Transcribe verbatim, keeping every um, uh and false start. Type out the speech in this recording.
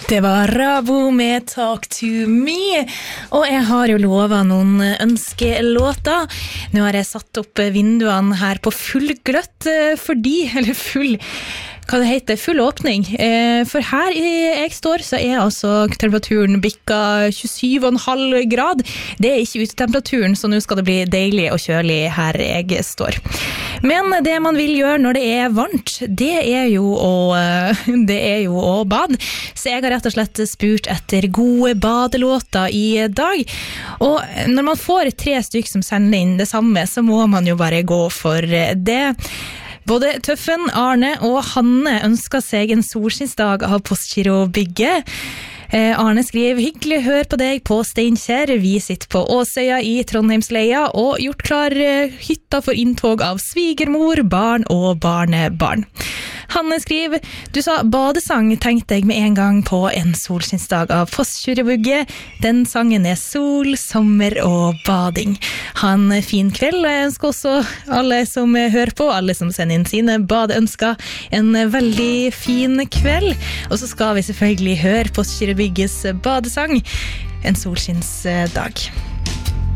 Det var Rabo med Talk to Me, og jeg har jo lovet noen ønskelåter. Nå har jeg satt opp vinduene her på full gløtt fordi, eller full, hva det heter, full åpning. For her jeg står så er altså temperaturen bikka tjuesju komma fem grad. Det er ikke utetemperaturen, så nå skal det bli deilig og kjølig her jeg står. Men det man vil gjøre når det er varmt, det er jo å, det er jo å bade. Så jeg har rett og slett spurt etter gode badelåter i dag. Og når man får tre stykker som sender inn det samme, så må man jo bare gå for det. Både Tøffen, Arne og Hanne ønsker seg en solskinnsdag av Postgirobygget. Eh, Arne skriver, hyggelig hør på deg på Steinkjer. Vi sitter på Åsøya i Trondheimsleia og gjort klar eh, hytta for inntog av svigermor, barn og barnebarn. Hanne skriver, du sa badesang, tenkte jeg med en gang på en solskinnsdag av Postgirobygget. Den sangen er sol, sommer og bading. Ha en fin kveld, og jeg ønsker også alle som hører på, alle som sender inn sine badeønsker, en veldig fin kveld. Og så skal vi selvfølgelig høre Postgirobyggets badesang, en solskinnsdag.